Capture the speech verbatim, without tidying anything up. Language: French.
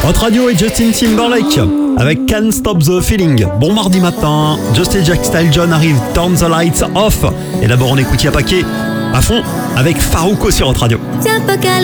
Hot Radio et Justin Timberlake avec Can't Stop the Feeling. Bon mardi matin, Just et Jack Style John arrive, Turn the Lights Off. Et d'abord on écoute Y'a Paquet à fond avec Farouko sur Hot Radio.